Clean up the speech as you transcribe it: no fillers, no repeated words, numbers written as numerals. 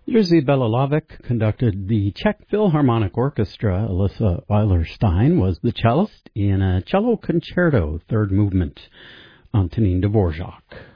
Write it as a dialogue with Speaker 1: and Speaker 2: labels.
Speaker 1: Jerzy Belalovich conducted. The Czech Philharmonic Orchestra. Alyssa Weilerstein was the cellist in a cello concerto, third movement, Antonin Dvorak.